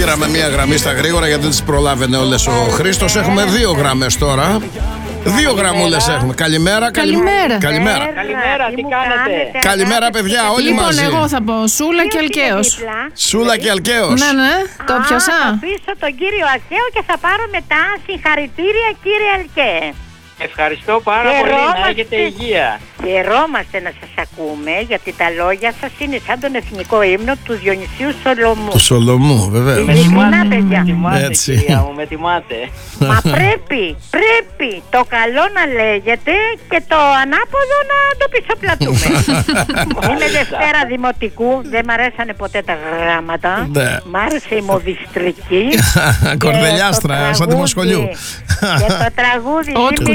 Πήραμε μία γραμμή στα γρήγορα γιατί τις προλάβαινε όλες ο Χρήστος. Έχουμε 2 γραμμές τώρα. 2 γραμμούλες έχουμε. Καλημέρα. Καλημέρα. Καλημέρα. Καλημέρα, τι κάνετε? Καλημέρα, παιδιά, όλοι μαζί. Λοιπόν, εγώ θα πω Σούλα και Αλκαίος. Σούλα και Αλκαίος. Ναι, το πιάσα. Θα αφήσω τον κύριο Αλκαίο και θα πάρω μετά συγχαρητήρια, κύριε Αλκαίε. Ευχαριστώ πάρα πολύ, να έχετε υγεία. Χαιρόμαστε να σας ακούμε, γιατί τα λόγια σας είναι σαν τον εθνικό ύμνο του Διονυσίου Σολομού. Του Σολομού, βεβαίως. Ειλικρινά, παιδιά. Με τιμάτε, Έτσι. κυρία μου, με τιμάτε. Μα πρέπει το καλό να λέγεται και το ανάποδο να το πισωπλατούμε. Είμαι Δευτέρα Δημοτικού, δεν μ' αρέσανε ποτέ τα γράμματα. Ναι. Μ' άρεσε η μοδιστρική. Κορδελιάστρα, σαν δημοσχολιού. Και το τραγούδι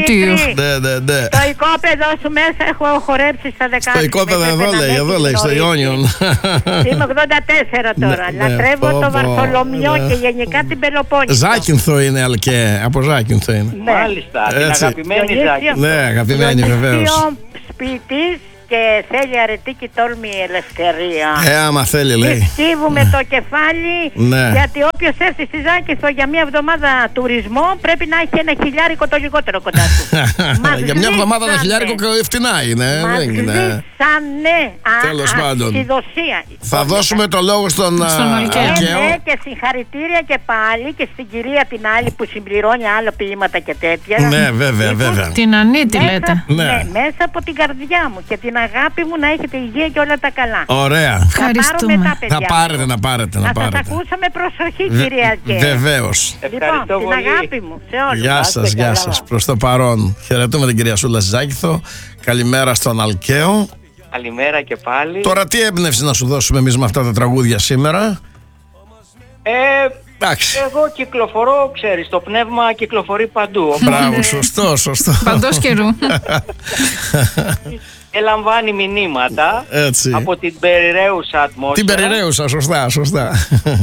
Ναι. το οικόπεδο σου μέσα έχω χορέψει στα 10. Στο οικόπεδο εδώ λέει, στο Ιόνιον. Είμαι 84 τώρα. Ναι, Λατρεύω πω, το πω, Βαρθολομιό ναι. και γενικά την Πελοπόννησο. Ζάκυνθο είναι Αλκαίε, από Ζάκυνθο είναι. Μάλιστα, την Έτσι. αγαπημένη Ζάκη. Ναι, αγαπημένη βεβαίως. Σπίτης και θέλει αρετή τόλμη ελευθερία. Άμα θέλει λέει. Σκύβουμε το κεφάλι, Ναι. γιατί όποιος έρθει στη Ζάκυνθο για μια εβδομάδα τουρισμό πρέπει να έχει ένα χιλιάρικο το λιγότερο κοντά του. Για μια εβδομάδα ένα χιλιάρικο φτηνά είναι. Μας δεν είναι. ζήσανε. Τέλος πάντων. Ασυδοσία. Θα δώσουμε το λόγο στον Αλκαίο. Αλκαίο. Ναι, και συγχαρητήρια και πάλι και στην κυρία την άλλη που συμπληρώνει άλλα ποίηματα και τέτοια. Ναι, βέβαια, βέβαια. Την Ανίτη λέτε. Ναι. Ναι, μέσα από την καρδιά μου και την αγάπη μου να έχετε υγεία και όλα τα καλά. Ωραία. Θα πάρω Ευχαριστούμε. μετά, παιδιά. Να πάρετε, να πάρετε. Να σας ακούσω με προσοχή, κυρία Αλκαία. Βεβαίως. Λοιπόν, Ευχαριστώ την πολύ. αγάπη μου σε όλους. Γεια είστε σας, γεια καλά. σας. Προς το παρόν. Χαιρετούμε την κυρία Σούλα Ζάκηθο. Καλημέρα στον Αλκαίο. Καλημέρα και πάλι. Τώρα τι έμπνευση να σου δώσουμε εμείς με αυτά τα τραγούδια σήμερα. Εντάξει. Εγώ κυκλοφορώ, ξέρεις, το πνεύμα κυκλοφορεί παντού. Μπράβο, σωστό. Παντός καιρού. Και λαμβάνει μηνύματα Έτσι. από την περιραίουσα ατμόσφαιρα. Την περιραίουσα, σωστά.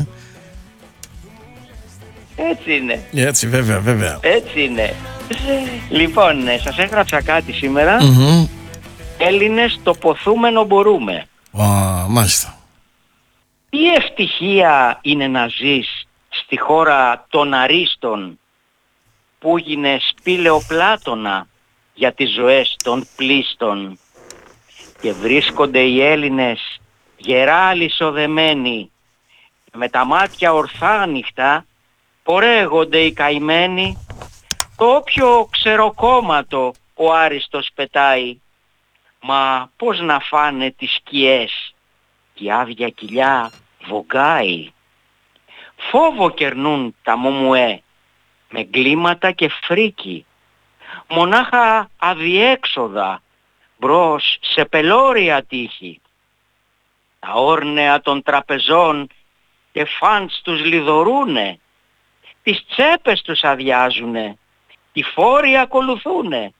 Έτσι είναι. Έτσι, βέβαια. Έτσι είναι. Λοιπόν, σας έγραψα κάτι σήμερα. Έλληνες, το ποθούμενο μπορούμε. Μάλιστα. Τι ευτυχία είναι να ζεις στη χώρα των αρίστων που γίνε σπήλαιο Πλάτωνα για τις ζωές των πλήστων και βρίσκονται οι Έλληνες γερά αλυσοδεμένοι με τα μάτια ορθά ανοιχτά πορεύονται οι καημένοι το όποιο ξεροκόμματο ο άριστος πετάει. Μα πώς να φάνε τις σκιές κι η άδεια κοιλιά βογκάει. Φόβο κερνούν τα μομουέ με εγκλήματα και φρίκι. Μονάχα αδιέξοδα μπρος σε πελώρια τύχη. Τα όρνεα των τραπεζών και φαντς τους λιδωρούνε. Τις τσέπες τους αδειάζουνε. Οι φόροι ακολουθούνε.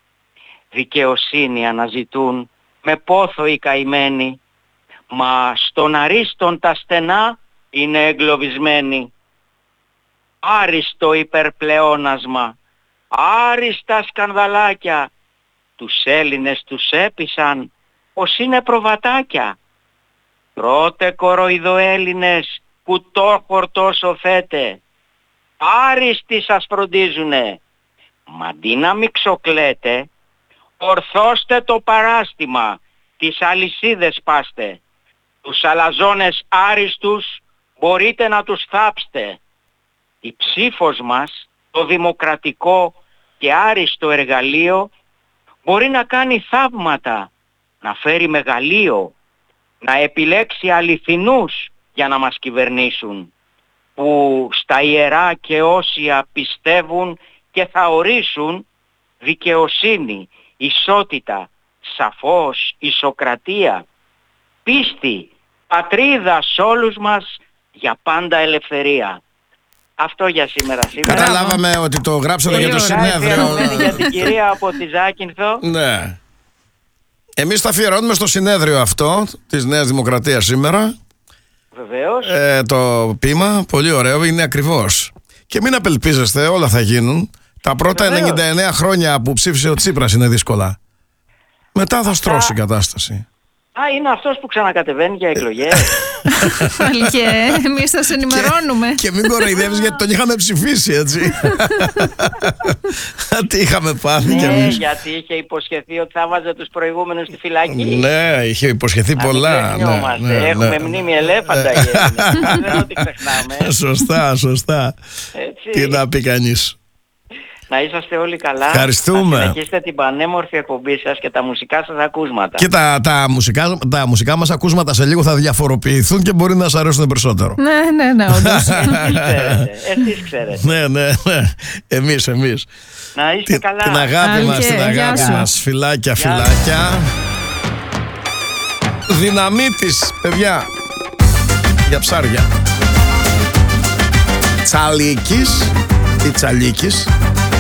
Δικαιοσύνη αναζητούν με πόθο οι καημένοι. Μα στον αρίστον τα στενά είναι εγκλωβισμένοι. Άριστο υπερπλεόνασμα, άριστα σκανδαλάκια. Τους Έλληνες τους έπεισαν πως είναι προβατάκια. Πρώτε κοροϊδοέλληνες που το τόσο θέτε. Άριστοι σας φροντίζουνε. Μα αντί να μη ξοκλέτε, ορθώστε το παράστημα, τις αλυσίδες πάστε. Τους αλαζόνες άριστους μπορείτε να τους θάψτε. Η ψήφος μας, το δημοκρατικό και άριστο εργαλείο, μπορεί να κάνει θαύματα, να φέρει μεγαλείο, να επιλέξει αληθινούς για να μας κυβερνήσουν, που στα ιερά και όσια πιστεύουν και θα ορίσουν δικαιοσύνη, ισότητα, σαφώς ισοκρατία, πίστη, πατρίδα σ' όλους μας, για πάντα ελευθερία. Αυτό για σήμερα. Καταλάβαμε ότι το γράψατε για το συνέδριο. Για την κυρία από τη Ζάκυνθο. Ναι. Εμείς τα αφιερώνουμε στο συνέδριο αυτό της Νέας Δημοκρατίας σήμερα. Βεβαίως. Το ποίημα, πολύ ωραίο, είναι ακριβώς. Και μην απελπίζεστε, όλα θα γίνουν. Τα πρώτα 99 χρόνια που ψήφισε ο Τσίπρας είναι δύσκολα. Μετά θα στρώσει η κατάσταση. Α, είναι αυτός που ξανακατεβαίνει για εκλογές. Και εμείς θα σε ενημερώνουμε. Και μην κοροϊδεύεις, γιατί τον είχαμε ψηφίσει, έτσι. Τι είχαμε πάθει κι Ναι, εμείς. γιατί είχε υποσχεθεί ότι θα βάζε τους προηγούμενους στη φυλακή. Ναι, είχε υποσχεθεί πολλά. Ναι, Έχουμε μνήμη ελέφαντα γέννη. Δεν ότι ξεχνάμε. Σωστά. Έτσι. Τι να πει κανείς. Να είσαστε όλοι καλά. Ευχαριστούμε. Να συνεχίσετε την πανέμορφη εκπομπή σας και τα μουσικά σας ακούσματα. Και τα μουσικά μας ακούσματα σε λίγο θα διαφοροποιηθούν και μπορεί να σας αρέσουν περισσότερο. Ναι, όντως. Εσείς ξέρετε. Ναι. Εμείς. Να είστε καλά. Την αγάπη μας, Αλκέ, την αγάπη γεια σου. μας. Φιλάκια. Δυναμίτης, παιδιά. Για ψάρια. Τσαλίκης ή Τσαλίκης.